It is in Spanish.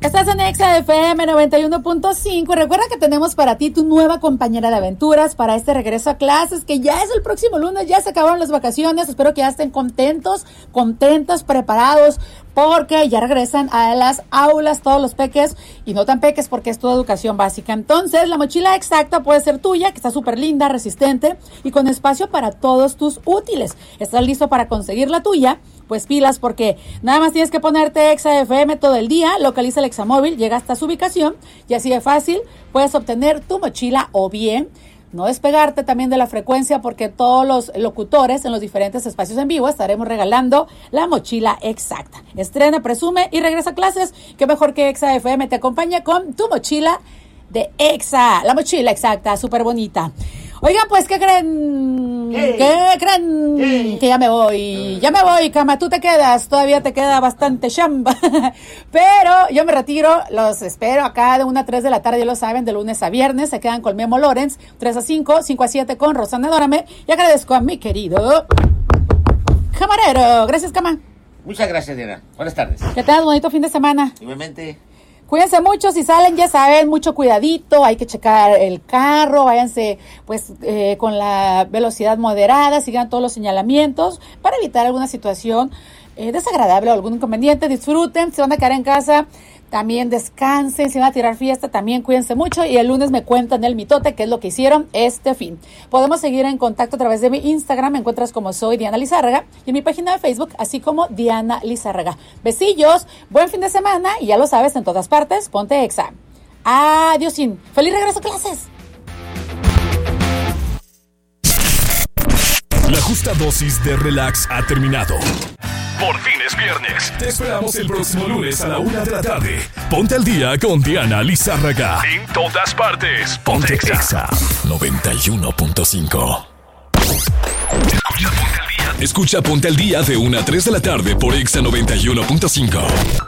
Estás en Exa FM 91.5. Recuerda que tenemos para ti tu nueva compañera de aventuras para este regreso a clases, que ya es el próximo lunes, ya se acabaron las vacaciones. Espero que ya estén contentos, preparados, porque ya regresan a las aulas todos los peques y no tan peques porque es toda educación básica. Entonces, la mochila exacta puede ser tuya, que está súper linda, resistente y con espacio para todos tus útiles. ¿Estás listo para conseguir la tuya? Pues pilas, porque nada más tienes que ponerte Exa FM todo el día, localiza el Examóvil, llega hasta su ubicación y así de fácil puedes obtener tu mochila, o bien no despegarte también de la frecuencia, porque todos los locutores en los diferentes espacios en vivo estaremos regalando la mochila exacta. Estrena, presume y regresa a clases. Qué mejor que Exa FM te acompaña con tu mochila de Exa, la mochila exacta, súper bonita. Oigan, pues, ¿qué creen? ¿Qué creen? Que ya me voy, cama, tú te quedas, todavía te queda bastante chamba. Pero yo me retiro, los espero acá de 1 a 3 de la tarde, ya lo saben, de lunes a viernes, se quedan con Memo Lorenz, 3 a 5, 5 a 7 con Rosana Dórame, y agradezco a mi querido camarero. Gracias, cama. Muchas gracias, Diana. Buenas tardes. Que tengas bonito fin de semana. Igualmente. Cuídense mucho, si salen, ya saben, mucho cuidadito, hay que checar el carro, váyanse pues con la velocidad moderada, sigan todos los señalamientos para evitar alguna situación desagradable o algún inconveniente. Disfruten, si van a quedar en casa, también descansen, si van a tirar fiesta, también cuídense mucho, y el lunes me cuentan el mitote, qué es lo que hicieron este fin. Podemos seguir en contacto a través de mi Instagram, me encuentras como soy Diana Lizárraga, y en mi página de Facebook, así como Diana Lizárraga. Besillos, buen fin de semana, y ya lo sabes, en todas partes, ponte Exa. Adiós, feliz regreso a clases. La justa dosis de relax ha terminado. Por fin es viernes. Te esperamos el próximo lunes a la 1 de la tarde. Ponte al día con Diana Lizárraga. En todas partes. Ponte Exa 91.5. Escucha Ponte al Día de 1 a 3 de la tarde por Exa 91.5.